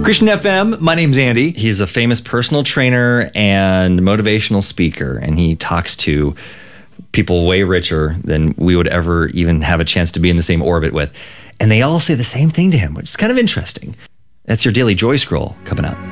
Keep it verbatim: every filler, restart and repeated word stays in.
Christian F M, my name's Andy. He's a famous personal trainer and motivational speaker, and he talks to people way richer than we would ever even have a chance to be in the same orbit with. And they all say the same thing to him, which is kind of interesting. That's your Daily Joy Scroll coming up.